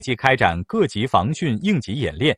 即开展各级防汛应急演练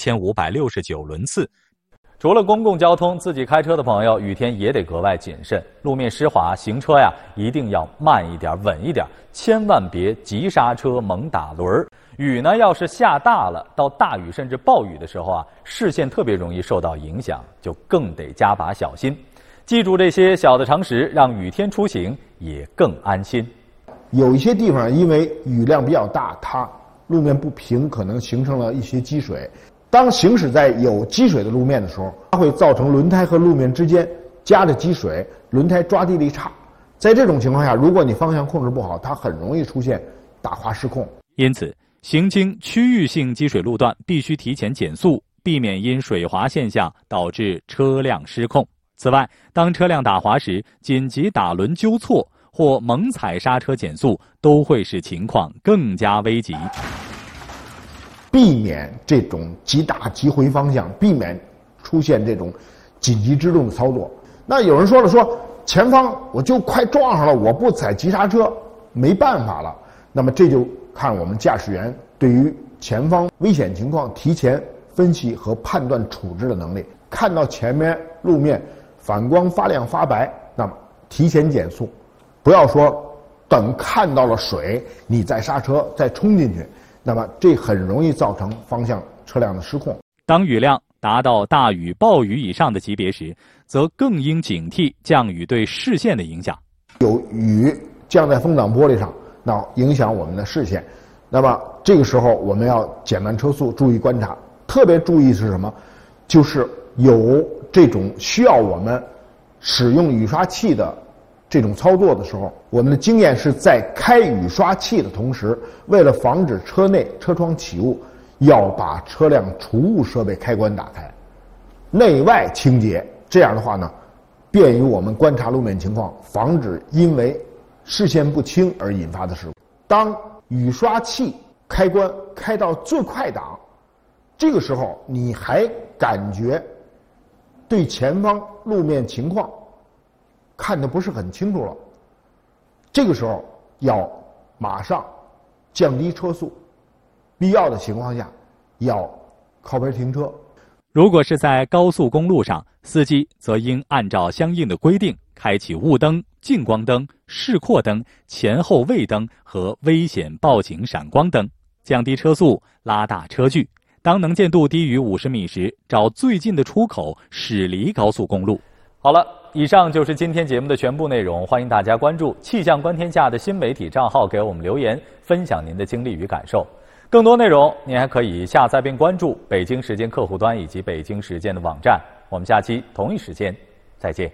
1569轮次。除了公共交通，自己开车的朋友雨天也得格外谨慎。路面湿滑，行车一定要慢一点、稳一点，千万别急刹车、猛打轮。雨呢，要是下大了，到大雨甚至暴雨的时候视线特别容易受到影响，就更得加把小心。记住这些小的常识，让雨天出行也更安心。 有一些地方因为雨量比较大，它路面不平，可能形成了一些积水。当行驶在有积水的路面的时候，它会造成轮胎和路面之间夹着积水，轮胎抓地力差。在这种情况下，如果你方向控制不好，它很容易出现打滑失控。 因此，行经区域性积水路段必须提前减速，避免因水滑现象导致车辆失控。此外，当车辆打滑时，紧急打轮纠错或猛踩刹车减速，都会使情况更加危急。 避免这种急打急回方向，避免出现这种紧急制动的操作。那有人说了，说前方我就快撞上了，我不踩急刹车没办法了。那么这就看我们驾驶员对于前方危险情况提前分析和判断处置的能力。看到前面路面反光发亮发白，那么提前减速，不要说等看到了水你再刹车再冲进去，那么这很容易造成方向车辆的失控。 当雨量达到大雨、暴雨以上的级别时，则更应警惕降雨对视线的影响。 有雨降在风挡玻璃上，那影响我们的视线。那么这个时候我们要减慢车速，注意观察。特别注意是什么？就是有这种需要我们使用雨刷器的这种操作的时候，我们的经验是在开雨刷器的同时，为了防止车内车窗起雾，要把车辆储物设备开关打开，内外清洁。这样的话呢，便于我们观察路面情况，防止因为视线不清而引发的事故。当雨刷器开关开到最快档，这个时候你还感觉对前方路面情况看得不是很清楚了，这个时候要马上降低车速，必要的情况下要靠边停车。 如果是在高速公路上，司机则应按照相应的规定开启雾灯、近光灯、示廓灯、前后位灯和危险报警闪光灯，降低车速，拉大车距。当能见度低于50米时，找最近的出口驶离高速公路。好了，以上就是今天节目的全部内容，欢迎大家关注气象观天下的新媒体账号，给我们留言，分享您的经历与感受。更多内容您还可以下载并关注北京时间客户端以及北京时间的网站。我们下期同一时间再见。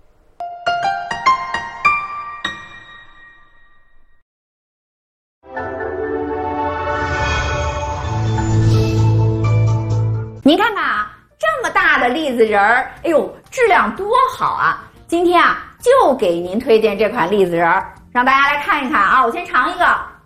您看看这么大的栗子仁儿，哎呦，质量多好啊！今天就给您推荐这款栗子仁儿，让大家来看一看我先尝一个。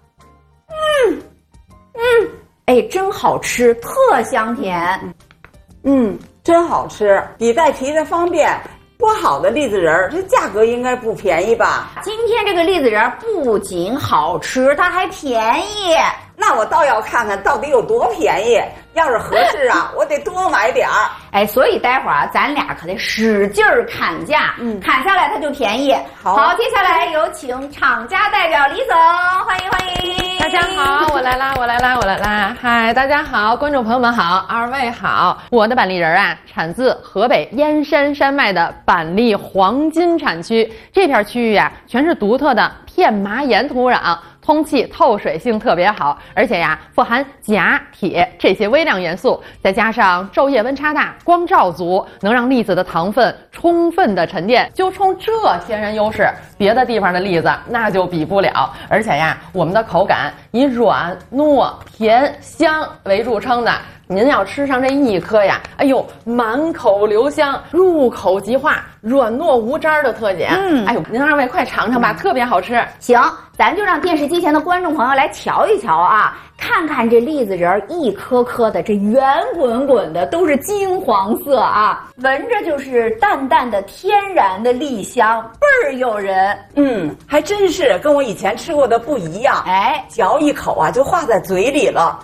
哎，真好吃，特香甜。 真好吃，比带皮的方便。剥好的栗子仁儿，这价格应该不便宜吧？ 今天这个栗子仁儿不仅好吃，它还便宜。 那我倒要看看到底有多便宜。要是合适我得多买点儿。 哎，所以待会儿咱俩可得使劲儿砍价，砍下来它就便宜。好，接下来有请厂家代表李总，欢迎欢迎。 大家好，我来啦！嗨，大家好，观众朋友们好，二位好。我的板栗仁产自河北燕山山脉的板栗黄金产区，这片区域全是独特的片麻岩土壤。通气透水性特别好，而且富含钾、铁这些微量元素，再加上昼夜温差大、光照足，能让栗子的糖分充分的沉淀。就冲这天然优势，别的地方的栗子那就比不了。而且我们的口感以软、糯、甜、香为著称的， 您要吃上这一颗呀，哎呦，满口留香，入口即化，软糯无渣的特点。哎呦，您二位快尝尝吧，特别好吃。 行，咱就让电视机前的观众朋友来瞧一瞧啊，看看这栗子仁儿一颗颗的，这圆滚滚的，都是金黄色啊，闻着就是淡淡的天然的栗香，倍儿诱人。 还真是跟我以前吃过的不一样。 哎， 嚼一口啊，就化在嘴里了。